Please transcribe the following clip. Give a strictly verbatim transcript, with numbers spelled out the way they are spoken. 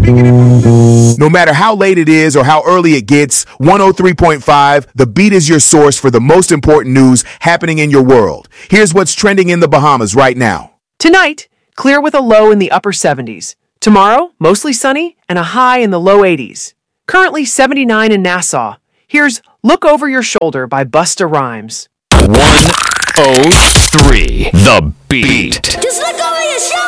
No matter how late it is or how early it gets, one oh three point five, The Beat is your source for the most important news happening in your world. Here's what's trending in the Bahamas right now. Tonight, clear with a low in the upper seventies. Tomorrow, mostly sunny and a high in the low eighties. Currently seventy-nine in Nassau. Here's Look Over Your Shoulder by Busta Rhymes. one oh three The Beat. Just look over your shoulder.